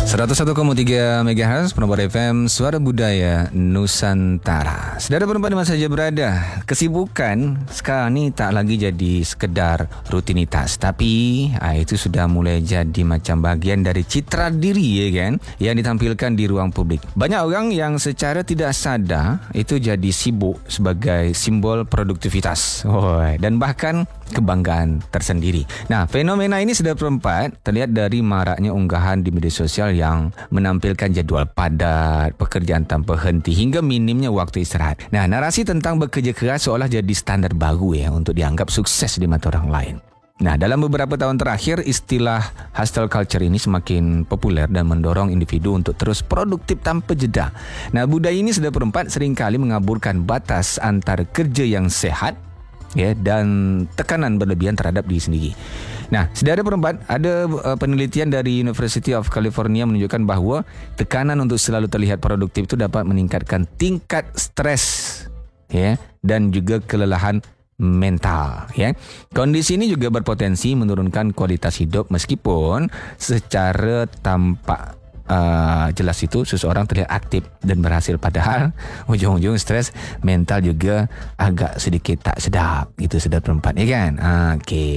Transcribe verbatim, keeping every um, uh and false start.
seratus satu koma tiga megahertz Penopor F M, Suara Budaya Nusantara. Saudara perempuan di mana saja berada, kesibukan sekarang ni tak lagi jadi sekedar rutinitas, tapi ah, itu sudah mulai jadi macam bahagian dari citra diri, ya kan, yang ditampilkan di ruang publik. Banyak orang yang secara tidak sadar itu jadi sibuk sebagai simbol produktivitas, oh, dan bahkan kebanggaan tersendiri. Nah, fenomena ini sudah perempat terlihat dari maraknya unggahan di media sosial yang menampilkan jadual padat, pekerjaan tanpa henti hingga minimnya waktu istirahat. Nah, narasi tentang bekerja keras seolah jadi standar baru ya untuk dianggap sukses di mata orang lain. Nah, dalam beberapa tahun terakhir, istilah hustle culture ini semakin populer dan mendorong individu untuk terus produktif tanpa jeda. Nah, budaya ini sudah perempat seringkali mengaburkan batas antara kerja yang sehat ya dan tekanan berlebihan terhadap diri sendiri. Nah, saudara perempat, ada uh, penelitian dari University of California menunjukkan bahawa tekanan untuk selalu terlihat produktif itu dapat meningkatkan tingkat stres ya dan juga kelelahan mental ya. Kondisi ini juga berpotensi menurunkan kualitas hidup meskipun secara tampak Uh, jelas itu seseorang terlihat aktif dan berhasil, padahal ujung-ujung stres mental juga agak sedikit tak sedap. Itu sedap perempat, ya kan? Okey.